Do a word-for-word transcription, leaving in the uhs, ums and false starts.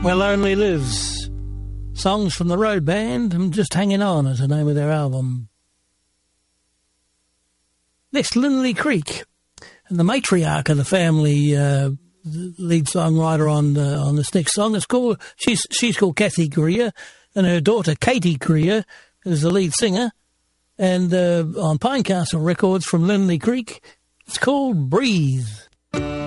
Where Lonely Lives. Songs from the Road Band and Just Hanging On is the name of their album. Next, Lindley Creek. And the matriarch of the family, uh, the lead songwriter on the, on this next song, is called, she's, she's called Kathy Greer, and her daughter Katie Greer is the lead singer. And uh, on Pinecastle Records from Lindley Creek, it's called Breathe.